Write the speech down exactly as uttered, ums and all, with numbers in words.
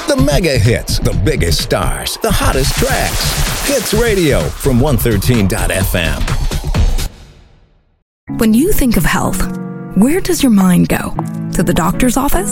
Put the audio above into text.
The mega hits, the biggest stars, the hottest tracks. Hits Radio from one thirteen dot f m. When you think of health, where does your mind go? To the doctor's office?